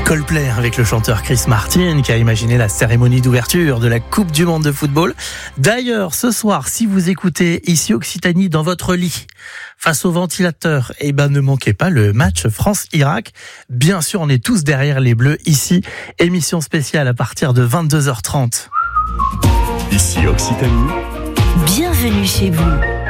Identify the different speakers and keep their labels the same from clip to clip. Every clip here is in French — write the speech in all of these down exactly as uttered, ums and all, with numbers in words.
Speaker 1: Coldplay avec le chanteur Chris Martin qui a imaginé la cérémonie d'ouverture de la Coupe du Monde de football. D'ailleurs, ce soir, si vous écoutez ici Occitanie dans votre lit, face au ventilateur, eh ben ne manquez pas le match France-Irak. Bien sûr, on est tous derrière les Bleus ici. Émission spéciale à partir de vingt-deux heures trente.
Speaker 2: Ici Occitanie.
Speaker 3: Bienvenue chez vous.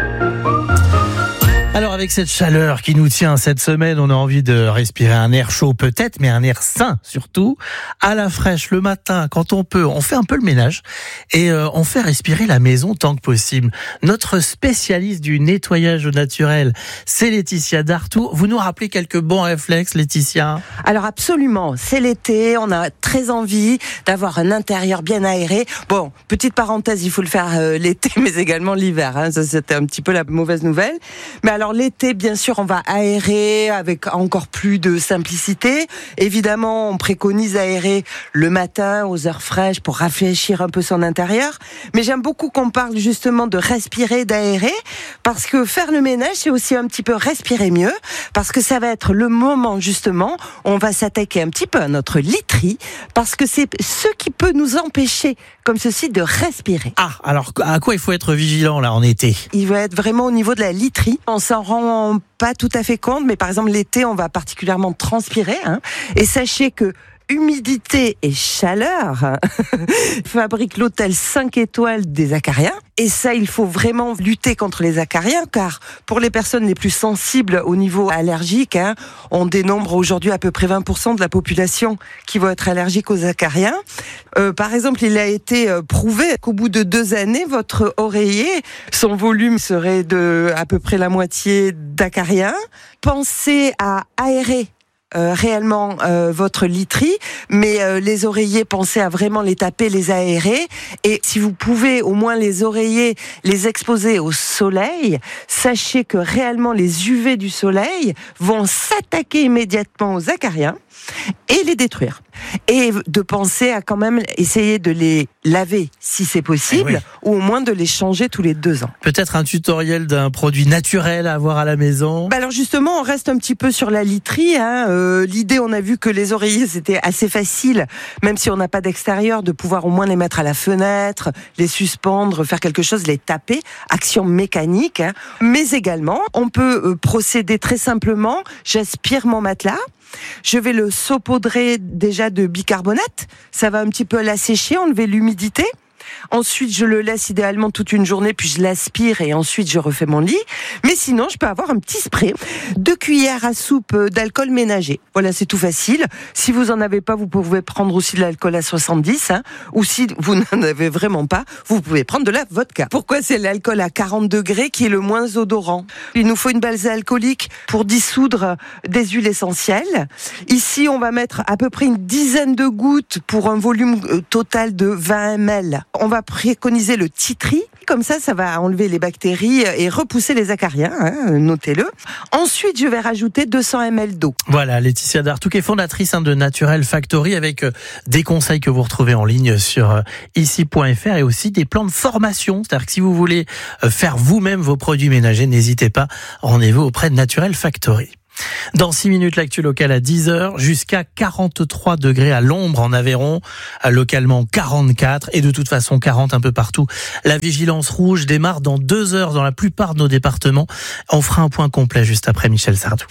Speaker 1: Alors avec cette chaleur qui nous tient cette semaine, on a envie de respirer un air chaud peut-être, mais un air sain surtout, à la fraîche le matin quand on peut. On fait un peu le ménage et euh, on fait respirer la maison tant que possible. Notre spécialiste du nettoyage au naturel, c'est Laetitia Dartout. Vous nous rappelez quelques bons réflexes, Laetitia ?
Speaker 4: Alors absolument, c'est l'été, on a très envie d'avoir un intérieur bien aéré. Bon, petite parenthèse, il faut le faire euh, l'été, mais également l'hiver. Hein. Ça, c'était un petit peu la mauvaise nouvelle. Mais alors l'été, bien sûr, on va aérer avec encore plus de simplicité. Évidemment, on préconise aérer le matin aux heures fraîches pour rafraîchir un peu son intérieur. Mais j'aime beaucoup qu'on parle justement de respirer, d'aérer, parce que faire le ménage, c'est aussi un petit peu respirer mieux, parce que ça va être le moment justement où on va s'attaquer un petit peu à notre literie, parce que c'est ce qui peut nous empêcher, comme ceci, de respirer.
Speaker 1: Ah, alors à quoi il faut être vigilant là en été ?
Speaker 4: Il va être vraiment au niveau de la literie. On s'en rend pas tout à fait compte, mais par exemple l'été, on va particulièrement transpirer. Hein, et sachez que humidité et chaleur fabriquent l'hôtel cinq étoiles des acariens. Et ça, il faut vraiment lutter contre les acariens, car pour les personnes les plus sensibles au niveau allergique, hein, on dénombre aujourd'hui à peu près vingt pour cent de la population qui va être allergique aux acariens. Euh, par exemple, il a été prouvé qu'au bout de deux années, votre oreiller, son volume serait de à peu près la moitié d'acariens. Pensez à aérer Euh, réellement euh, votre literie, mais euh, les oreillers, pensez à vraiment les taper, les aérer, et si vous pouvez au moins les oreillers les exposer au soleil, sachez que réellement les U V du soleil vont s'attaquer immédiatement aux acariens et les détruire. Et de penser à quand même essayer de les laver si c'est possible,
Speaker 1: eh oui.
Speaker 4: ou au moins de les changer tous les deux ans.
Speaker 1: Peut-être un tutoriel d'un produit naturel à avoir à la maison.
Speaker 4: Bah alors justement, on reste un petit peu sur la literie. Hein. Euh, l'idée, on a vu que les oreillers, c'était assez facile, même si on n'a pas d'extérieur, de pouvoir au moins les mettre à la fenêtre, les suspendre, faire quelque chose, les taper. Action mécanique. Hein. Mais également, on peut euh, procéder très simplement. J'aspire mon matelas. Je vais le saupoudrer déjà de bicarbonate. Ça va un petit peu l'assécher, enlever l'humidité. Ensuite, je le laisse idéalement toute une journée, puis je l'aspire et ensuite je refais mon lit. Mais sinon, je peux avoir un petit spray. Deux cuillères à soupe d'alcool ménager. Voilà, c'est tout facile. Si vous en avez pas, vous pouvez prendre aussi de l'alcool à soixante-dix. Hein, ou si vous n'en avez vraiment pas, vous pouvez prendre de la vodka. Pourquoi c'est l'alcool à quarante degrés qui est le moins odorant ? Il nous faut une base alcoolique pour dissoudre des huiles essentielles. Ici, on va mettre à peu près une dizaine de gouttes pour un volume total de vingt millilitres. On va préconiser le tea tree. Comme ça, ça va enlever les bactéries et repousser les acariens, hein, notez-le. Ensuite, je vais rajouter deux cents millilitres d'eau.
Speaker 1: Voilà, Laetitia Dartout, qui est fondatrice hein, de Natural Factory, avec euh, des conseils que vous retrouvez en ligne sur euh, ici point f r et aussi des plans de formation. C'est-à-dire que si vous voulez euh, faire vous-même vos produits ménagers, n'hésitez pas, rendez-vous auprès de Natural Factory. Dans six minutes, l'actu locale à dix heures, jusqu'à quarante-trois degrés à l'ombre en Aveyron, localement quarante-quatre et de toute façon quarante un peu partout. La vigilance rouge démarre dans deux heures dans la plupart de nos départements. On fera un point complet juste après Michel Sardou.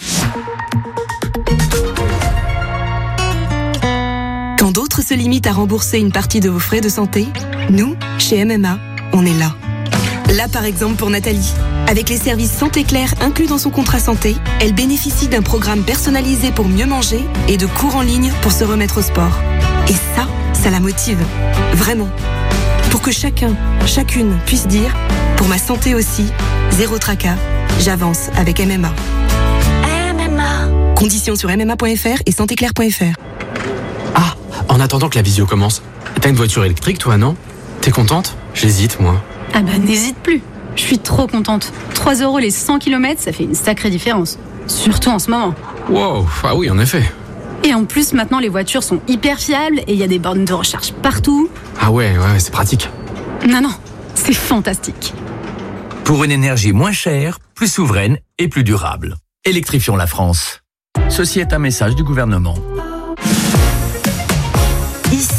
Speaker 3: Quand d'autres se limitent à rembourser une partie de vos frais de santé, nous, chez M M A, on est là. Là, par exemple, pour Nathalie. Avec les services Santé Claire inclus dans son contrat santé, elle bénéficie d'un programme personnalisé pour mieux manger et de cours en ligne pour se remettre au sport. Et ça, ça la motive. Vraiment. Pour que chacun, chacune puisse dire « Pour ma santé aussi, zéro tracas, j'avance avec M M A ». M M A. Conditions sur m m a point f r et santé claire point f r.
Speaker 5: Ah, en attendant que la visio commence, t'as une voiture électrique toi, non ? T'es contente ? J'hésite, moi.
Speaker 6: Ah bah n'hésite plus. Je suis trop contente. trois euros les cent kilomètres, ça fait une sacrée différence. Surtout en ce moment.
Speaker 5: Wow, ah oui, en effet.
Speaker 6: Et en plus, maintenant, les voitures sont hyper fiables et il y a des bornes de recharge partout.
Speaker 5: Ah ouais, ouais, c'est pratique.
Speaker 6: Non, non, c'est fantastique.
Speaker 2: Pour une énergie moins chère, plus souveraine et plus durable. Électrifions la France. Ceci est un message du gouvernement.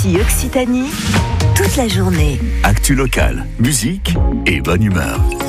Speaker 7: Ici Occitanie, toute la journée.
Speaker 8: Actu locale, musique et bonne humeur.